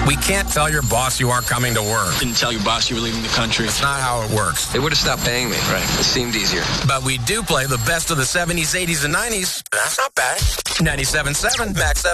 We can't tell your boss you aren't coming to work. Didn't tell your boss you were leaving the country. It's not how it works. They would have stopped paying me. Right. It seemed easier. But we do play the best of the 70s, 80s, and 90s. That's not bad. 97.7 Max FM.